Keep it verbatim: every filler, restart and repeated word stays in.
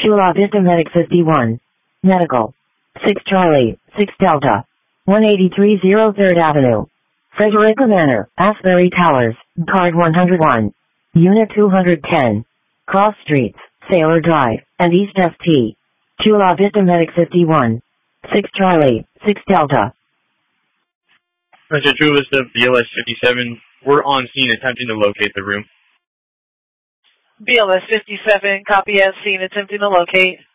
Chula Vista Medic fifty-one. Medical. six Charlie, six Delta. one eighty-three oh third Avenue. Frederica Manor, Asbury Towers, Card one hundred one. Unit two hundred ten. Cross Streets, Sailor Drive, and East S T. Chula Vista Medic fifty-one. six Charlie, six Delta. Mister Chula Vista, B L S fifty-seven, we're on scene attempting to locate the room. B L S fifty-seven, copy as seen, attempting to locate.